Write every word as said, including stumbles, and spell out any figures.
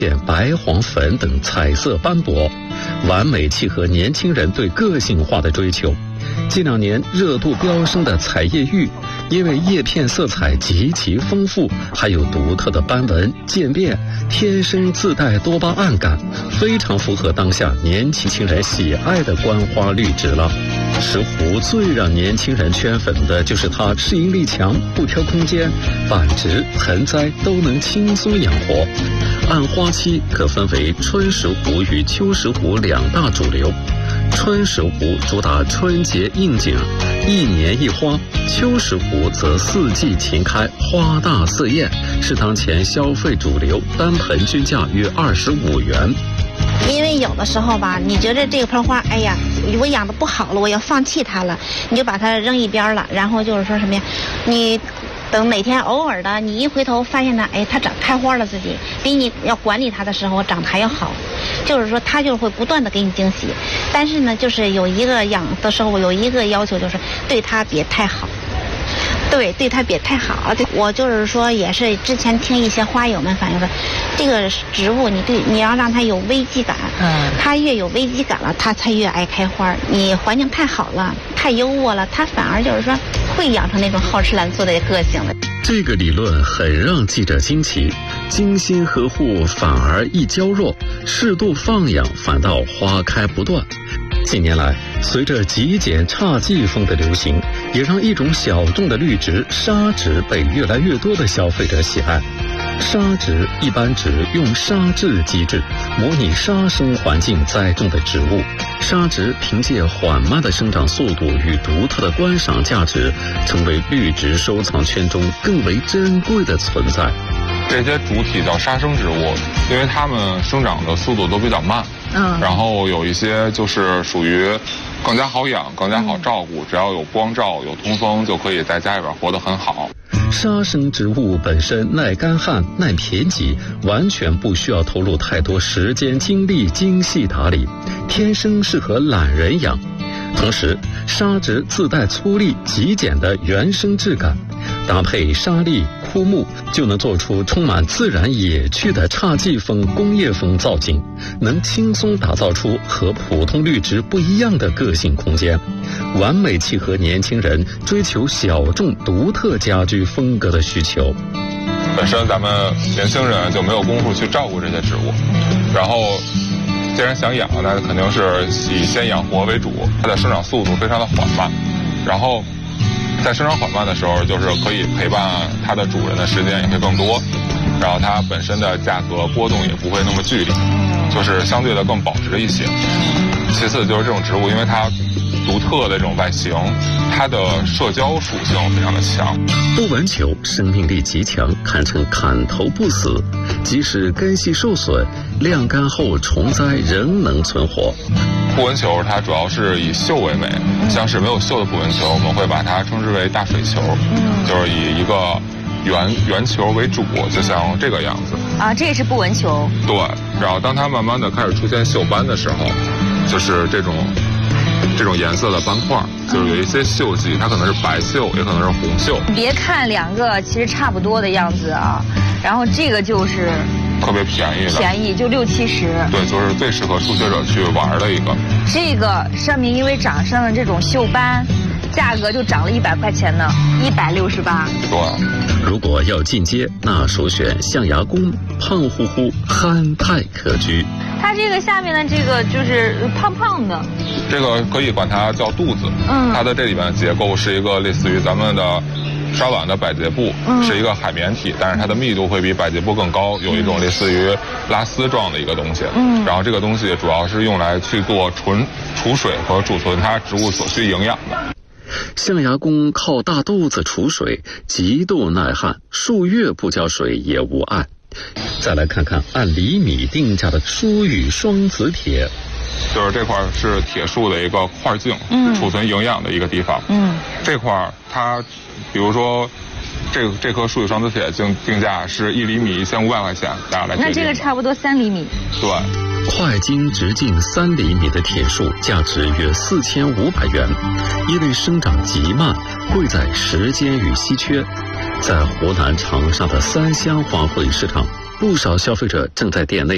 白、黄、粉等彩色斑驳，完美契合年轻人对个性化的追求。近两年热度飙升的彩叶玉，因为叶片色彩极其丰富，还有独特的斑纹渐变，天生自带多巴胺感，非常符合当下年轻人喜爱的观花绿植了。石斛最让年轻人圈粉的就是它适应力强，不挑空间，繁殖盆栽都能轻松养活。按花期可分为春石斛与秋石斛两大主流。春石斛主打春节应景，一年一花；秋石斛则四季勤开，花大色艳，是当前消费主流，单盆均价约二十五元。 因为有的时候吧，你觉得这盆花，哎呀，我养的不好了，我要放弃它了，你就把它扔一边了，然后就是说什么呀，你等哪天偶尔的，你一回头发现它，哎，它长开花了，自己比你要管理它的时候长得还要好，就是说它就会不断的给你惊喜。但是呢，就是有一个养的时候，有一个要求，就是对它别太好。对，对它别太好。对，我就是说，也是之前听一些花友们反映说，这个植物你对你要让它有危机感，嗯，它越有危机感了，它才越爱开花。你环境太好了，太优渥了，它反而就是说会养成那种好吃懒做的个性的。 这个理论很让记者惊奇，精心呵护反而易娇弱，适度放养反倒花开不断。近年来，随着极简侘寂风的流行，也让一种小众的绿植沙植被越来越多的消费者喜爱。沙植一般指用沙质机制模拟沙生环境栽种的植物。沙植凭借缓慢的生长速度与独特的观赏价值，成为绿植收藏圈中更为珍贵的存在。 这些主体叫沙生植物，因为它们生长的速度都比较慢，嗯，然后有一些就是属于更加好养、更加好照顾，只要有光照、有通风，就可以在家里边活得很好。 沙生植物本身耐干旱、耐贫瘠，完全不需要投入太多时间精力精细打理，天生适合懒人养。同时，沙植自带粗砺、极简的原生质感，搭配沙砾、枯木，就能做出充满自然野趣的侘寂风、工业风造景，能轻松打造出和普通绿植不一样的个性空间，完美契合年轻人追求小众独特家居风格的需求。 本身咱们年轻人就没有功夫去照顾这些植物，然后既然想养，那肯定是以先养活为主，它的生长速度非常的缓慢，然后在生长缓慢的时候，就是可以陪伴它的主人的时间也会更多，然后它本身的价格波动也不会那么剧烈，就是相对的更保值一些。其次就是这种植物，因为它独特的这种外形，它的社交属性非常的强。 不纹球生命力极强，堪称砍头不死，即使根系受损，晾干后重栽仍能存活。 不纹球它主要是以绣为美，像是没有绣的不纹球，我们会把它称之为大水球，就是以一个圆圆球为主，就像这个样子啊，这也是不纹球。 对，然后当它慢慢的开始出现锈斑的时候，就是这种这种颜色的斑块，就是有一些锈迹，它可能是白锈，也可能是红锈。 别看两个其实差不多的样子啊，然后这个就是特别便宜的， 便宜就六七十。 对，就是最适合初学者去玩的一个。 这个上面因为长上了这种锈斑，价格就涨了一百块钱呢，一百六十八。 对， 如果要进阶，那首选象牙宫，胖乎乎，憨态可掬。 它这个下面的这个就是胖胖的， 这个可以管它叫肚子。嗯，它的这里面的结构是一个类似于咱们的沙碗的百洁布，嗯，是一个海绵体，但是它的密度会比百洁布更高，有一种类似于拉丝状的一个东西。嗯，然后这个东西主要是用来去做纯储水和储存它植物所需营养的。 象牙宫靠大肚子储水，极度耐旱，数月不浇水也无碍。再来看看按厘米定价的疏羽双子铁， 就是这块是铁树的一个块茎，嗯，储存营养的一个地方。嗯，这块它，比如说，这个这棵疏羽双子铁定定价是一厘米一千五百块钱，大家来决定。 那这个差不多三厘米。 对， 块茎直径三厘米的铁树，价值约四千五百元，因为生长极慢，贵在时间与稀缺。在湖南长沙的三湘花卉市场，不少消费者正在店内